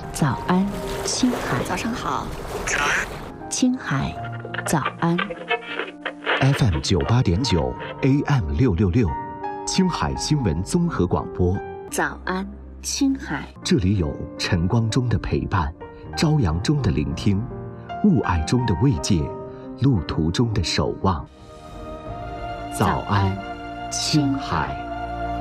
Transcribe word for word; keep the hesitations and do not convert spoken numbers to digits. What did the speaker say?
早安，青海。 早上好。 早安， 青海，早安。 F M 九八点九 A M 六六六，青海新闻综合广播。 早安，青海。 这里有晨光中的陪伴，朝阳中的聆听，雾霭中的慰藉，路途中的守望。早安，青海。